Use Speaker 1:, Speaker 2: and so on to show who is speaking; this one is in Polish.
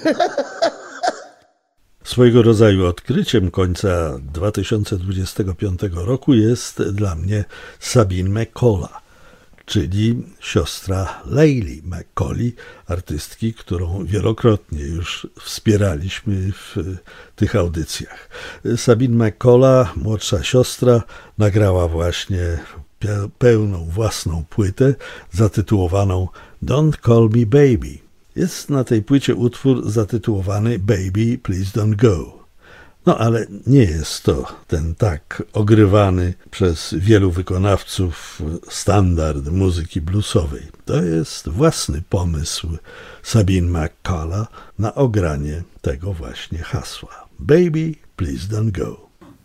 Speaker 1: Swojego rodzaju odkryciem końca 2025 roku jest dla mnie Sabine McCullough, czyli siostra Layli McCauley, artystki, którą wielokrotnie już wspieraliśmy w tych audycjach. Sabine McCullough, młodsza siostra, nagrała właśnie pełną własną płytę zatytułowaną Don't Call Me Baby. Jest na tej płycie utwór zatytułowany Baby Please Don't Go. No ale nie jest to ten tak ogrywany przez wielu wykonawców standard muzyki bluesowej. To jest własny pomysł Sabine McCullough na ogranie tego właśnie hasła. Baby Please Don't Go.